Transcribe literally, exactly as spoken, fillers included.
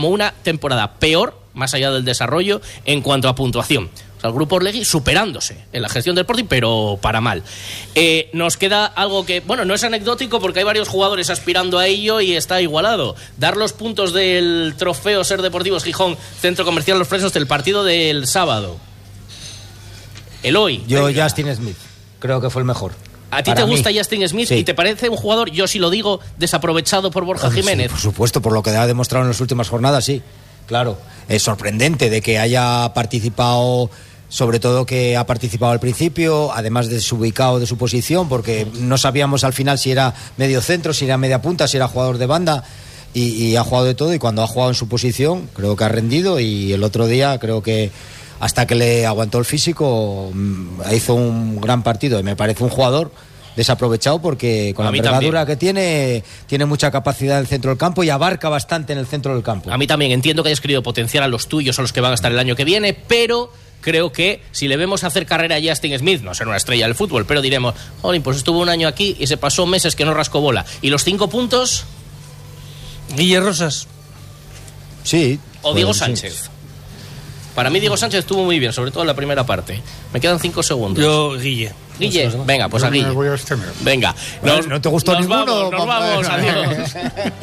como una temporada peor, más allá del desarrollo, en cuanto a puntuación. O sea, el Grupo Orlegui superándose en la gestión del Sporting, pero para mal. Eh, nos queda algo que, bueno, no es anecdótico porque hay varios jugadores aspirando a ello y está igualado. Dar los puntos del trofeo Ser Deportivos Gijón, Centro Comercial Los Fresos, del partido del sábado. Eloy. Yo, venga. Justin Smith, creo que fue el mejor. ¿A ti te gusta Justin Smith? Sí. ¿Y te parece un jugador, yo sí lo digo, desaprovechado por Borja Hombre, Jiménez? Sí, por supuesto, por lo que ha demostrado en las últimas jornadas, sí. Claro, es sorprendente de que haya participado, sobre todo que ha participado al principio, además desubicado de su posición, porque no sabíamos al final si era medio centro, si era media punta, si era jugador de banda, y, y ha jugado de todo, y cuando ha jugado en su posición, creo que ha rendido, y el otro día creo que hasta que le aguantó el físico, hizo un gran partido, y me parece un jugador desaprovechado porque con la envergadura también que tiene, tiene mucha capacidad en el centro del campo y abarca bastante en el centro del campo. A mí también, entiendo que hayas querido potenciar a los tuyos, a los que van a estar el año que viene, pero creo que si le vemos hacer carrera a Justin Smith, no será una estrella del fútbol, pero diremos, jolín, pues estuvo un año aquí y se pasó meses que no rascó bola. ¿Y los cinco puntos? Guille Rosas. Sí. O Diego Sánchez. Sí. Para mí Diego Sánchez estuvo muy bien, sobre todo en la primera parte. Me quedan cinco segundos. Yo, Guille. Guille, venga, pues a Guille. Me voy a este Venga. Nos, ¿No te gustó nos ninguno? Vamos, nos vamos, adiós.